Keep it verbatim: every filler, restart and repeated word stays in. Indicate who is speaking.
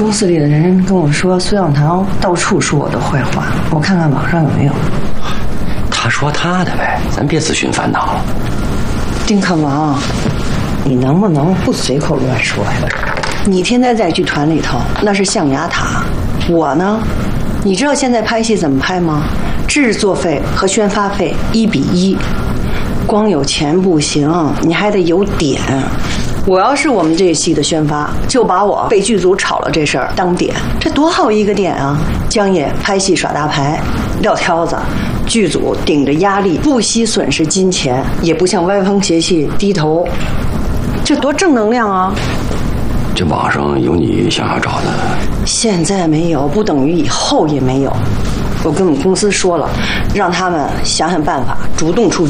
Speaker 1: 公司里的人跟我说，孙小棠到处说我的坏话，我看看网上有没有。
Speaker 2: 他说他的呗，咱别自寻烦恼了。
Speaker 1: 丁克王，你能不能不随口乱说呀？你天天在剧团里头，那是象牙塔。我呢，你知道现在拍戏怎么拍吗？制作费和宣发费一比一，光有钱不行，你还得有点。我要是我们这个戏的宣发，就把我被剧组炒了这事儿当点，这多好一个点啊！江野拍戏耍大牌，撂挑子，剧组顶着压力，不惜损失金钱，也不向歪风邪气低头，这多正能量啊！
Speaker 2: 这网上有你想要找的？
Speaker 1: 现在没有，不等于以后也没有。我跟我们公司说了，让他们想想办法，主动出击。